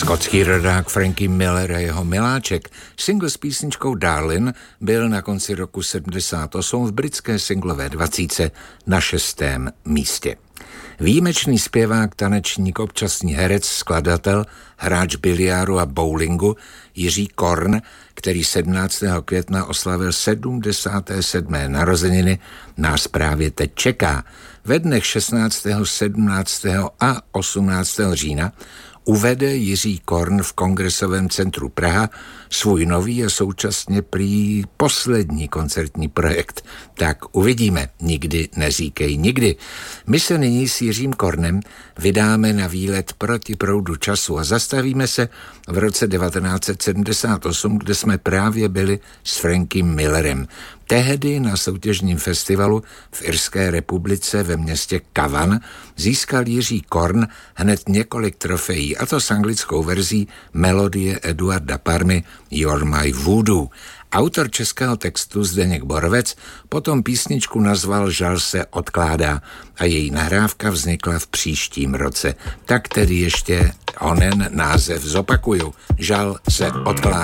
Skotský rodák Frankie Miller a jeho miláček single s písničkou Darlin byl na konci roku 78 v britské singlové 20 na 6. místě. Výjimečný zpěvák, tanečník, občasný herec, skladatel, hráč biliáru a bowlingu Jiří Korn, který 17. května oslavil 77. narozeniny, nás právě teď čeká. Ve dnech 16., 17. a 18. října uvede Jiří Korn v Kongresovém centru Praha svůj nový a současně prý poslední koncertní projekt. Tak uvidíme, nikdy neříkej nikdy. My se nyní s Jiřím Kornem vydáme na výlet proti proudu času a zastavíme se v roce 1978, kde jsme právě byli s Frankiem Millerem. Tehdy na soutěžním festivalu v Irské republice ve městě Cavan získal Jiří Korn hned několik trofejí, a to s anglickou verzí melodie Eduarda Parmy You're My Voodoo. Autor českého textu Zdeněk Borovec potom písničku nazval Žal se odkládá a její nahrávka vznikla v příštím roce. Tak tedy ještě onen název zopakuju. Žal se odkládá.